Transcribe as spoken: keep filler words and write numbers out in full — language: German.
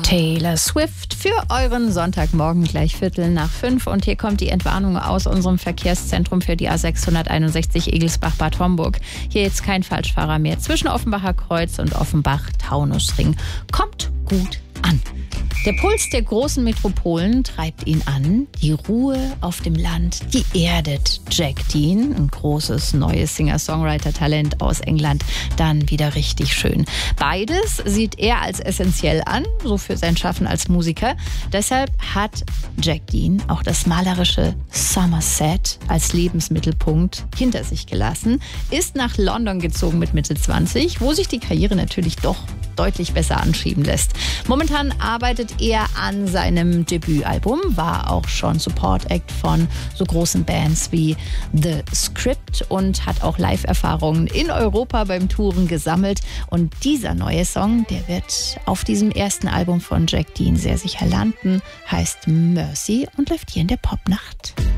Taylor Swift für euren Sonntagmorgen gleich Viertel nach fünf. Und hier kommt die Entwarnung aus unserem Verkehrszentrum für die A sechshunderteinundsechzig Egelsbach-Bad Homburg. Hier jetzt kein Falschfahrer mehr zwischen Offenbacher Kreuz und Offenbach-Taunusring. Kommt gut an. Der Puls der großen Metropolen treibt ihn an. Die Ruhe auf dem Land, die erdet Jack Dean, ein großes neues Singer-Songwriter-Talent aus England, dann wieder richtig schön. Beides sieht er als essentiell an, so für sein Schaffen als Musiker. Deshalb hat Jack Dean auch das malerische Somerset als Lebensmittelpunkt hinter sich gelassen, ist nach London gezogen mit Mitte zwanzig, wo sich die Karriere natürlich doch deutlich besser anschieben lässt. Momentan arbeitet er an seinem Debütalbum, war auch schon Support-Act von so großen Bands wie The Script und hat auch Live-Erfahrungen in Europa beim Touren gesammelt. Und dieser neue Song, der wird auf diesem ersten Album von Jack Dean sehr sicher landen, heißt Mercy und läuft hier in der Popnacht.